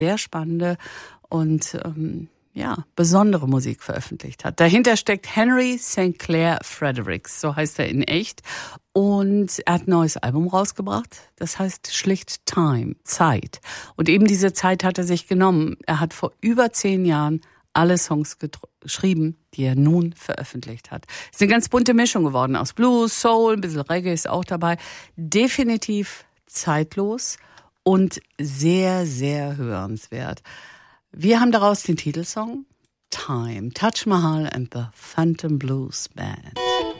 sehr spannende und besondere Musik veröffentlicht hat. Dahinter steckt Henry St. Clair Fredericks, so heißt er in echt. Und er hat ein neues Album rausgebracht, das heißt schlicht Time, Zeit. Und eben diese Zeit hat er sich genommen. Er hat vor über 10 Jahren alle Songs geschrieben, die er nun veröffentlicht hat. Es ist eine ganz bunte Mischung geworden aus Blues, Soul, ein bisschen Reggae ist auch dabei. Definitiv zeitlos und sehr, sehr hörenswert. Wir haben daraus den Titelsong Time, Taj Mahal and the Phantom Blues Band.